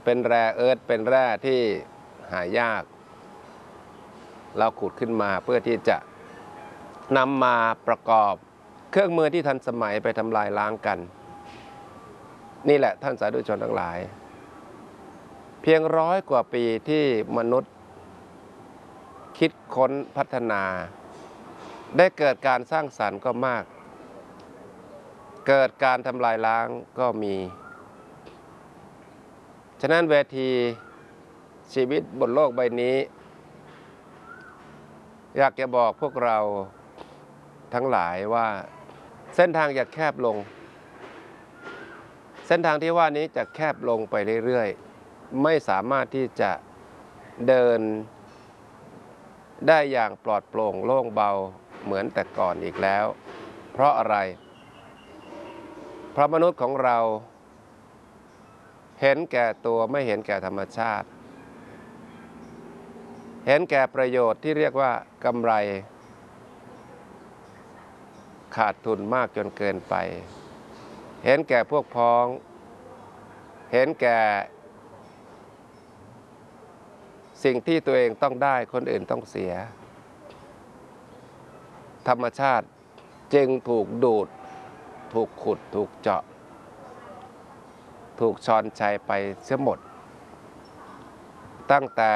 เป็นแร่เอิร์ธเป็นแร่ที่หายากเราขุดขึ้นมาเพื่อที่จะนำมาประกอบเครื่องมือที่ทันสมัยไปทำลายล้างกันนี่แหละท่านสาธุชนทั้งหลายเพียง100 กว่าปีที่มนุษย์คิดค้นพัฒนาได้เกิดการสร้างสรรค์ก็มากเกิดการทำลายล้างก็มีฉะนั้นเวทีชีวิตบนโลกใบนี้อยากจะบอกพวกเราทั้งหลายว่าเส้นทางจะแคบลงเส้นทางที่ว่านี้จะแคบลงไปเรื่อยๆไม่สามารถที่จะเดินได้อย่างปลอดโปร่งโล่งเบาเหมือนแต่ก่อนอีกแล้วเพราะอะไรเพราะมนุษย์ของเราเห็นแก่ตัวไม่เห็นแก่ธรรมชาติเห็นแก่ประโยชน์ที่เรียกว่ากำไรขาดทุนมากจนเกินไปเห็นแก่พวกพ้องเห็นแก่สิ่งที่ตัวเองต้องได้คนอื่นต้องเสียธรรมชาติจึงถูกดูดถูกขุดถูกเจาะถูกช้อนชัยไปเสียหมดตั้งแต่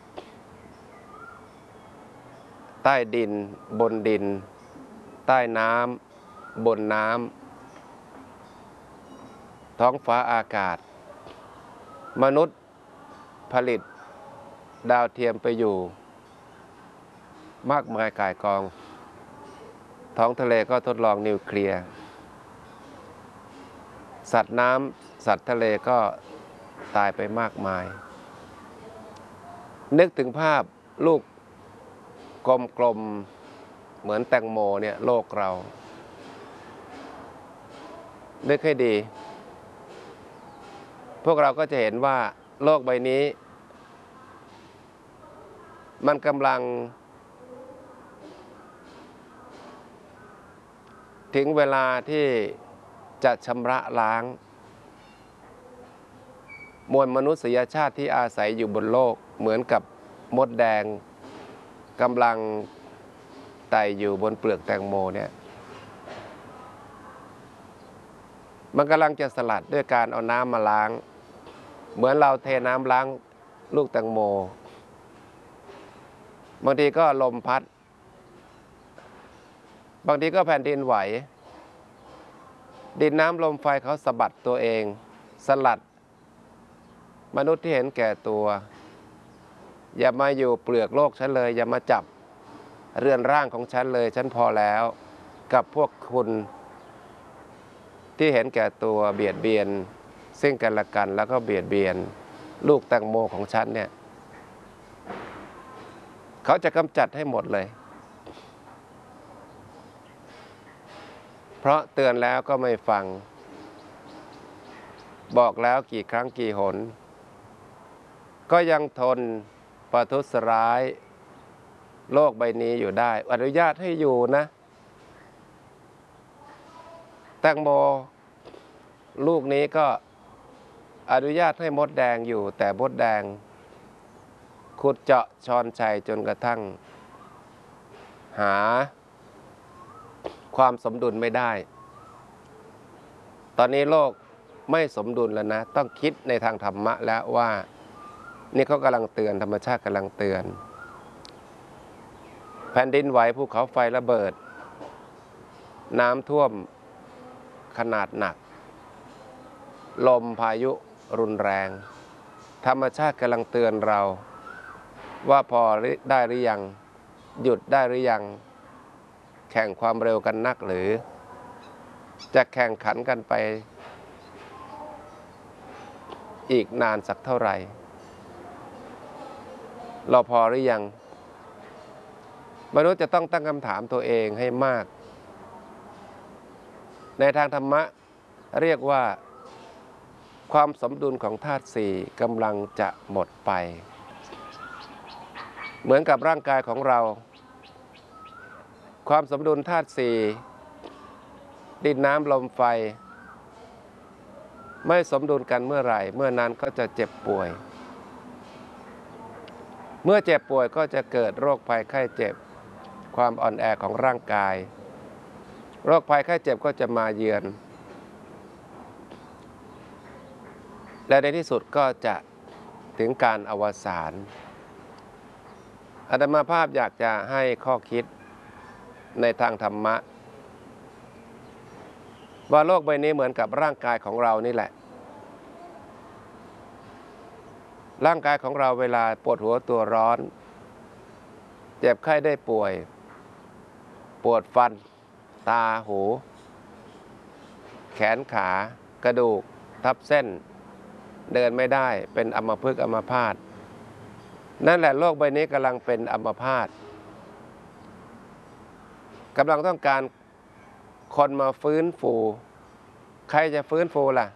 ใต้ดินบนดินใต้น้ำบนน้ำท้องฟ้าอากาศมนุษย์ผลิตดาวเทียมไปอยู่มากมายก่ายกองท้องทะเลก็ทดลองนิวเคลียร์สัตว์น้ำสัตว์ทะเลก็ตายไปมากมายนึกถึงภาพลูกกลมๆเหมือนแตงโมเนี่ยโลกเรานึกให้ดีพวกเราก็จะเห็นว่าโลกใบนี้มันกำลังถึงเวลาที่จะชำระล้างมวลมนุษยชาติที่อาศัยอยู่บนโลกเหมือนกับมดแดงกำลังไต่อยู่บนเปลือกแตงโมเนี่ยมันกำลังจะสลัดด้วยการเอาน้ำมาล้างเหมือนเราเทน้ำล้างลูกแตงโมบางทีก็ลมพัดบางทีก็แผ่นดินไหวดินน้ำลมไฟเขาสะบัดตัวเองสลัดมนุษย์ที่เห็นแก่ตัวอย่ามาอยู่เปลือกโลกฉันเลยอย่ามาจับเรือนร่างของฉันเลยฉันพอแล้วกับพวกคุณที่เห็นแก่ตัวเบียดเบียนซึ่งกันและกันแล้วก็เบียดเบียนลูกแตงโมของฉันเนี่ยเขาจะกำจัดให้หมดเลยเพราะเตือนแล้วก็ไม่ฟังบอกแล้วกี่ครั้งกี่หนก็ยังทนประทุษร้ายโลกใบนี้อยู่ได้อนุญาตให้อยู่นะแตงโมลูกนี้ก็อนุญาตให้มดแดงอยู่แต่มดแดงขุดเจาะช้อนชัยจนกระทั่งหาความสมดุลไม่ได้ตอนนี้โลกไม่สมดุลแล้วนะต้องคิดในทางธรรมะแล้วว่านี่เขากำลังเตือนธรรมชาติกำลังเตือนแผ่นดินไหวภูเขาไฟระเบิดน้ำท่วมขนาดหนักลมพายุรุนแรงธรรมชาติกำลังเตือนเราว่าพอได้หรือยังหยุดได้หรือยังแข่งความเร็วกันนักหรือจะแข่งขันกันไปอีกนานสักเท่าไหร่เราพอหรือยังมนุษย์จะต้องตั้งคำถามตัวเองให้มากในทางธรรมะเรียกว่าความสมดุลของธาตุสี่กำลังจะหมดไปเหมือนกับร่างกายของเราความสมดุลธาตุสี่ดินน้ำลมไฟไม่สมดุลกันเมื่อไหร่เมื่อนั้นก็จะเจ็บป่วย เมื่อเจ็บป่วยก็จะเกิดโรคภัยไข้เจ็บความอ่อนแอของร่างกายโรคภัยไข้เจ็บก็จะมาเยือนและในที่สุดก็จะถึงการอวสานอาตมาภาพอยากจะให้ข้อคิดในทางธรรมะว่าโลกใบนี้เหมือนกับร่างกายของเรานี่แหละร่างกายของเราเวลาปวดหัวตัวร้อนเจ็บไข้ได้ป่วยปวดฟันตาหูแขนขากระดูกทับเส้นเดินไม่ได้เป็นอัมพฤกษ์อัมพาตนั่นแหละโลกใบนี้กำลังเป็นอัมพาตกำลังต้องการคนมาฟื้นฟูใครจะฟื้นฟูล่ะ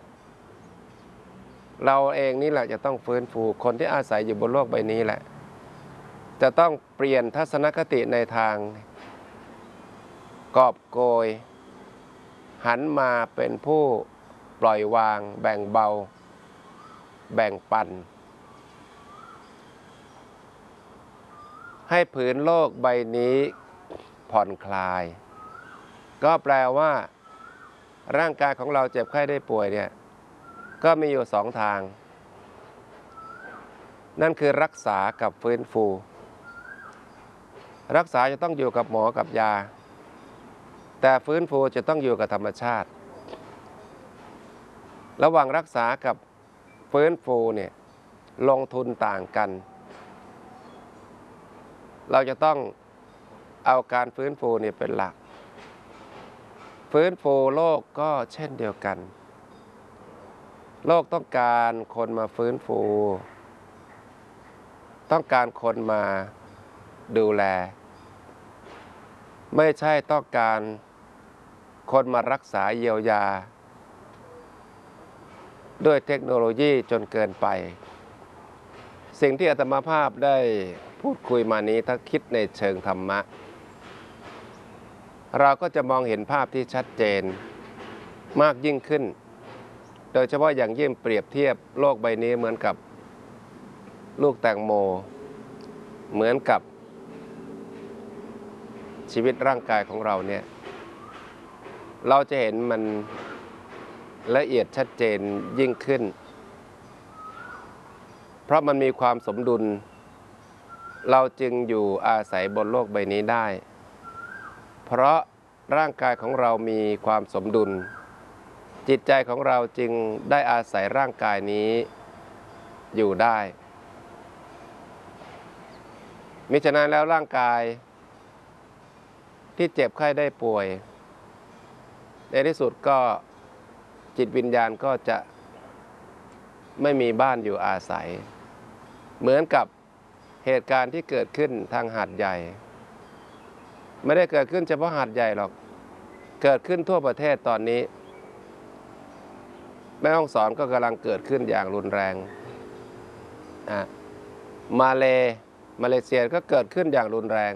เราเองนี่แหละจะต้องฟื้นฟูคนที่อาศัยอยู่บนโลกใบนี้แหละจะต้องเปลี่ยนทัศนคติในทางกอบโกยหันมาเป็นผู้ปล่อยวางแบ่งเบาแบ่งปันให้ผืนโลกใบนี้ผ่อนคลายก็แปลว่าร่างกายของเราเจ็บไข้ได้ป่วยเนี่ยก็มีอยู่สองทางนั่นคือรักษากับฟื้นฟูรักษาจะต้องอยู่กับหมอกับยาแต่ฟื้นฟูจะต้องอยู่กับธรรมชาติระหว่างรักษากับฟื้นฟูเนี่ยลงทุนต่างกันเราจะต้องเอาการฟื้นฟูเนี่ยเป็นหลักฟื้นฟูโลกก็เช่นเดียวกันโลกต้องการคนมาฟื้นฟูต้องการคนมาดูแลไม่ใช่ต้องการคนมารักษาเยียวยาด้วยเทคโนโลยีจนเกินไปสิ่งที่อาตมาภาพได้พูดคุยมานี้ถ้าคิดในเชิงธรรมะเราก็จะมองเห็นภาพที่ชัดเจนมากยิ่งขึ้นโดยเฉพาะอย่างยิ่งเปรียบเทียบโลกใบนี้เหมือนกับลูกแตงโมเหมือนกับชีวิตร่างกายของเราเนี่ยเราจะเห็นมันละเอียดชัดเจนยิ่งขึ้นเพราะมันมีความสมดุลเราจึงอยู่อาศัยบนโลกใบนี้ได้เพราะร่างกายของเรามีความสมดุลจิตใจของเราจึงได้อาศัยร่างกายนี้อยู่ได้มิฉะนั้นแล้วร่างกายที่เจ็บไข้ได้ป่วยในที่สุดก็จิตวิญญาณก็จะไม่มีบ้านอยู่อาศัยเหมือนกับเหตุการณ์ที่เกิดขึ้นทางหาดใหญ่ไม่ได้เกิดขึ้นเฉพาะหาดใหญ่หรอกเกิดขึ้นทั่วประเทศตอนนี้แม่ฮ่องสอนก็กำลังเกิดขึ้นอย่างรุนแรงมาเลเซียก็เกิดขึ้นอย่างรุนแรง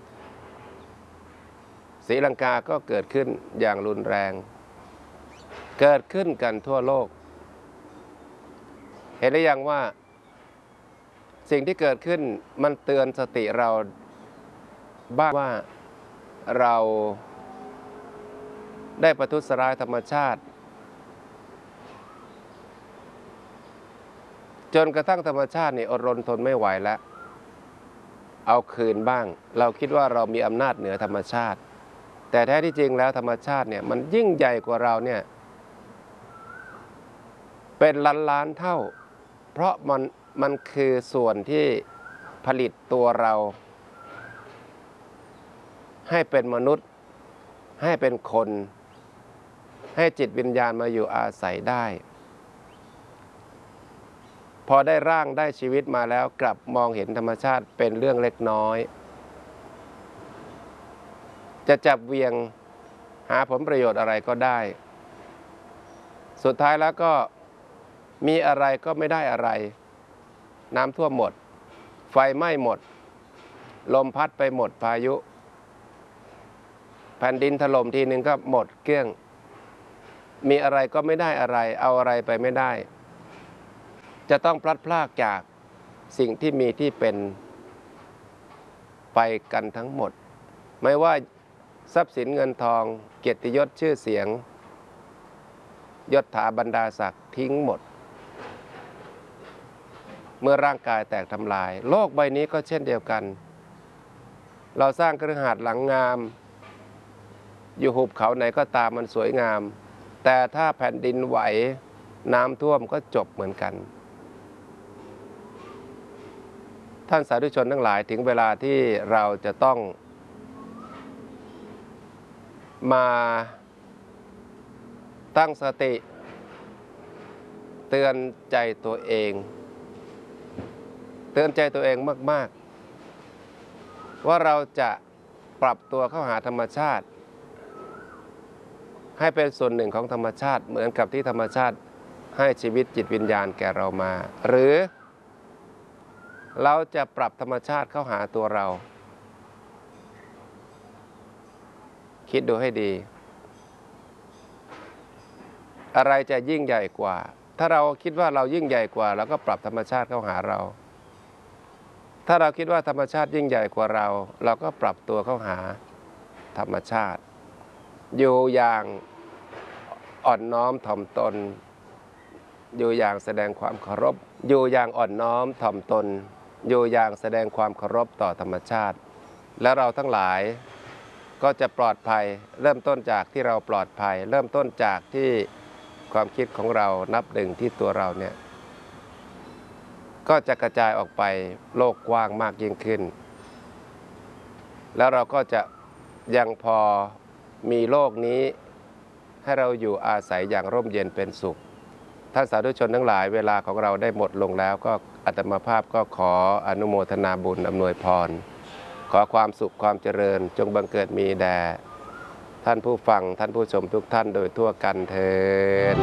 ศรีลังกาก็เกิดขึ้นอย่างรุนแรงเกิดขึ้นกันทั่วโลกเห็นหรือยังว่าสิ่งที่เกิดขึ้นมันเตือนสติเราบ้างว่าเราได้ประทุษร้ายธรรมชาติจนกระทั่งธรรมชาตินี่อดรนทนไม่ไหวแล้วเอาคืนบ้างเราคิดว่าเรามีอำนาจเหนือธรรมชาติแต่แท้ที่จริงแล้วธรรมชาติเนี่ยมันยิ่งใหญ่กว่าเราเนี่ยเป็นล้านๆเท่าเพราะมันคือส่วนที่ผลิตตัวเราให้เป็นมนุษย์ให้เป็นคนให้จิตวิญญาณมาอยู่อาศัยได้พอได้ร่างได้ชีวิตมาแล้วกลับมองเห็นธรรมชาติเป็นเรื่องเล็กน้อยจะจับเวียงหาผลประโยชน์อะไรก็ได้สุดท้ายแล้วก็มีอะไรก็ไม่ได้อะไรน้ำท่วมหมดไฟไหม้หมดลมพัดไปหมดพายุแผ่นดินถล่มทีนึงก็หมดเกลี้ยงมีอะไรก็ไม่ได้อะไรเอาอะไรไปไม่ได้จะต้องพลัดพรากจากสิ่งที่มีที่เป็นไปกันทั้งหมดไม่ว่าทรัพย์สินเงินทองเกียรติยศชื่อเสียงยศถาบรรดาศักดิ์ทิ้งหมดเมื่อร่างกายแตกทำลายโลกใบนี้ก็เช่นเดียวกันเราสร้างคฤหาสน์หลังงามอยู่หุบเขาไหนก็ตามมันสวยงามแต่ถ้าแผ่นดินไหวน้ำท่วมก็จบเหมือนกันท่านสาธุชนทั้งหลายถึงเวลาที่เราจะต้องมาตั้งสติเตือนใจตัวเองมากๆว่าเราจะปรับตัวเข้าหาธรรมชาติให้เป็นส่วนหนึ่งของธรรมชาติเหมือนกับที่ธรรมชาติให้ชีวิตจิตวิญญาณแก่เรามาหรือเราจะปรับธรรมชาติเข้าหาตัวเราคิดดูให้ดีอะไรจะยิ่งใหญ่กว่าถ้าเราคิดว่าเรายิ่งใหญ่กว่าเราก็ปรับธรรมชาติเข้าหาเราถ้าเราคิดว่าธรรมชาติยิ่งใหญ่กว่าเราเราก็ปรับตัวเข้าหาธรรมชาติอยู่อย่างอ่อนน้อมถ่อมตนอยู่อย่างแสดงความเคารพอยู่อย่างอ่อนน้อมถ่อมตนอยู่อย่างแสดงความเคารพต่อธรรมชาติและเราทั้งหลายก็จะปลอดภัยเริ่มต้นจากที่เราปลอดภัยเริ่มต้นจากที่ความคิดของเรานับหนึ่งที่ตัวเราเนี่ยก็จะกระจายออกไปโลกกว้างมากยิ่งขึ้นแล้วเราก็จะยังพอมีโลกนี้ให้เราอยู่อาศัยอย่างร่มเย็นเป็นสุขท่านสาธุชนทั้งหลายเวลาของเราได้หมดลงแล้วก็อาตมาภาพก็ขออนุโมทนาบุญอำนวยพรขอความสุขความเจริญจงบังเกิดมีแด่ท่านผู้ฟังท่านผู้ชมทุกท่านโดยทั่วกันเทอญ